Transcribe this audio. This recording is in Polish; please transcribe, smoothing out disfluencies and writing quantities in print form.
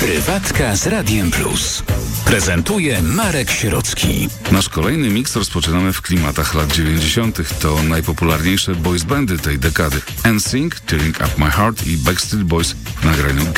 Prywatka z Radiem Plus. Prezentuje Marek Sierocki. Nasz kolejny miks rozpoczynamy w klimatach lat 90. To najpopularniejsze boys bandy tej dekady. NSYNC, Tearing Up My Heart i Backstreet Boys w nagraniu